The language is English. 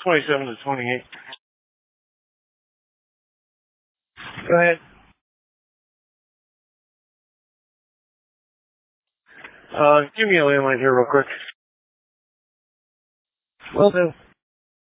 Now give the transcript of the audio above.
27 to 28. Go ahead. Give me a landline here real quick. Will do.